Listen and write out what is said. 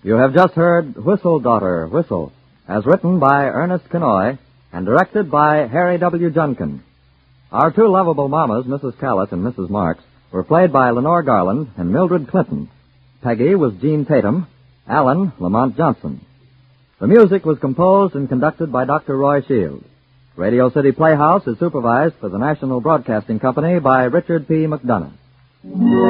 You have just heard Whistle, Daughter, Whistle, as written by Ernest Kenoy and directed by Harry W. Junkin. Our two lovable mamas, Mrs. Callis and Mrs. Marks, were played by Lenore Garland and Mildred Clinton. Peggy was Jean Tatum, Alan Lamont Johnson. The music was composed and conducted by Dr. Roy Shields. Radio City Playhouse is supervised for the National Broadcasting Company by Richard P. McDonough.